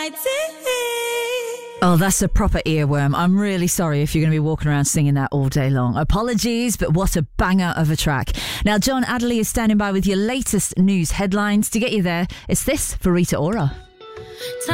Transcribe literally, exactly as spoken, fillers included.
Oh, that's a proper earworm. I'm really sorry if you're going to be walking around singing that all day long. Apologies, but what a banger of a track. Now, John Adderley is standing by with your latest news headlines. To get you there, it's this for Rita Ora.